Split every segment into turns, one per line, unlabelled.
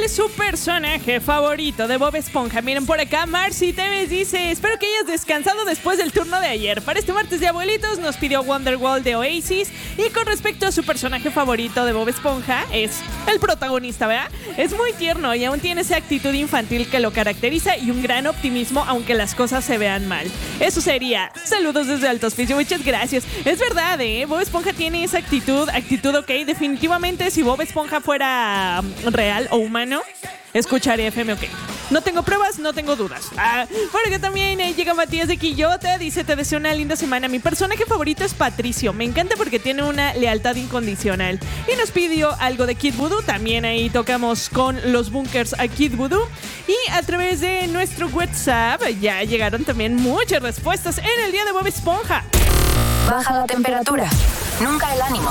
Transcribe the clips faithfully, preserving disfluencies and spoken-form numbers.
¿Cuál es su personaje favorito de Bob Esponja? Miren, por acá Marcy Tevez dice: espero que hayas descansado después del turno de ayer. Para este martes de abuelitos nos pidió Wonderwall de Oasis. Y con respecto a su personaje favorito de Bob Esponja, es el protagonista, ¿verdad? Es muy tierno y aún tiene esa actitud infantil que lo caracteriza y un gran optimismo aunque las cosas se vean mal. Eso sería. Saludos desde Alto Hospicio, muchas gracias. Es verdad, ¿eh? Bob Esponja tiene esa actitud, actitud ok. Definitivamente si Bob Esponja fuera real o humano, escucharía F M OK. No tengo pruebas, no tengo dudas. Ah, por acá también eh, llega Matías de Quillota. Dice: te deseo una linda semana. Mi personaje favorito es Patricio. Me encanta porque tiene una lealtad incondicional. Y nos pidió algo de Kid Voodoo. También ahí tocamos con los bunkers a Kid Voodoo. Y a través de nuestro WhatsApp ya llegaron también muchas respuestas en el día de Bob Esponja.
Baja la temperatura, nunca el ánimo.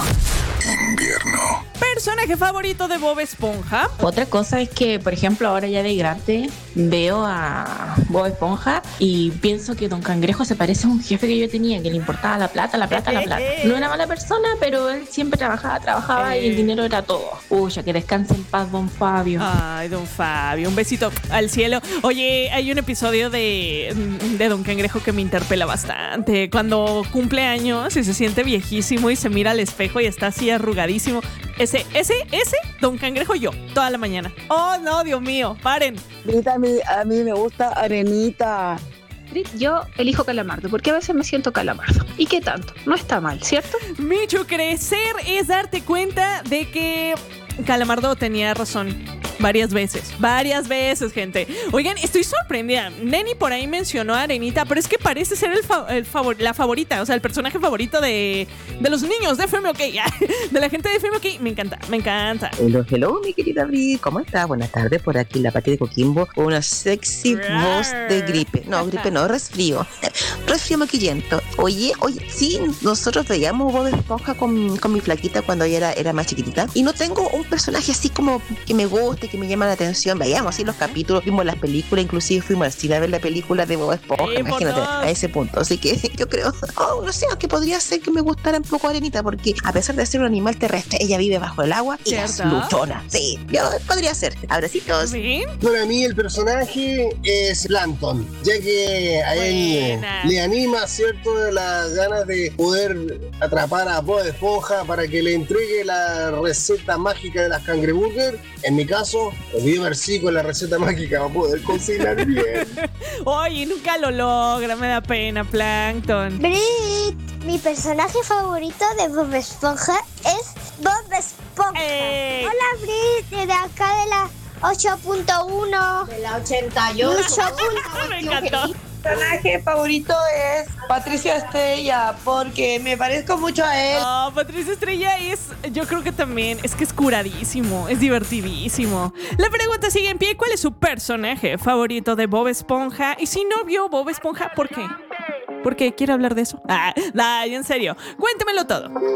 Invierno.
¿Personaje favorito de Bob Esponja?
Otra cosa es que, por ejemplo, ahora ya de grande veo a Bob Esponja y pienso que Don Cangrejo se parece a un jefe que yo tenía, que le importaba la plata, la plata, la plata. No era mala persona, pero él siempre trabajaba, trabajaba y el dinero era todo. Uy, ya que descanse en paz, Don Fabio.
Ay, Don Fabio, un besito al cielo. Oye, hay un episodio de, de Don Cangrejo que me interpela bastante. Cuando cumple años y se siente viejísimo y se mira al espejo y está así arrugadísimo. Ese, ese, ese, Don Cangrejo yo, toda la mañana. Oh, no, Dios mío, paren.
Grita, a mí, a mí me gusta Arenita.
Yo elijo Calamardo porque a veces me siento Calamardo. ¿Y qué tanto? No está mal, ¿cierto?
Michu, crecer es darte cuenta de que Calamardo tenía razón. Varias veces, varias veces, gente. Oigan, estoy sorprendida. Neni por ahí mencionó a Arenita, pero es que parece ser el, fa- el favor- la favorita, o sea, el personaje favorito de, de los niños de F M OK, de la gente de F M OK. Me encanta, me encanta.
Hello, hello, mi querida Bri. ¿Cómo estás? Buenas tardes, por aquí la Pati de Coquimbo. Una sexy
Rar.
voz de gripe. No, gripe no, resfrío. Resfrío maquillento. Oye, oye, sí, nosotros veíamos Bob Esponja con, con mi flaquita cuando ella era, era más chiquitita. Y no tengo un personaje así como que me guste, que me llama la atención. Veíamos así los capítulos, vimos las películas, inclusive fuimos al cine a ver la película de Bob Esponja,
Sí,
imagínate, a ese punto. Así que yo creo, oh, no sé, que podría ser que me gustara un poco Arenita, porque a pesar de ser un animal terrestre, ella vive bajo el agua y es
¿Cierto?
luchona. Sí, yo, podría ser. Abracitos.
¿Sí?
Para mí el personaje es Plankton, ya que a él
Buena.
le anima, ¿cierto?, las ganas de poder atrapar a Bob Esponja para que le entregue la receta mágica de las cangreburger. En mi caso, olvidé versículo la receta mágica para poder cocinar bien.
Oye, nunca lo logra, me da pena, Plankton.
Brit, mi personaje favorito de Bob Esponja es Bob Esponja.
¡Ey!
Hola Brit, de acá de la ocho punto uno.
De la ochenta y ocho.
Me encantó.
Mi personaje favorito es Patricio Estrella, porque me parezco mucho a él.
Oh, Patricia Estrella es, yo creo que también, es que es curadísimo, es divertidísimo. La pregunta sigue en pie: ¿cuál es su personaje favorito de Bob Esponja? Y si no vio Bob Esponja, ¿por qué? ¿Por qué? ¿Quiere hablar de eso? Ah, nah, en serio, cuéntemelo todo.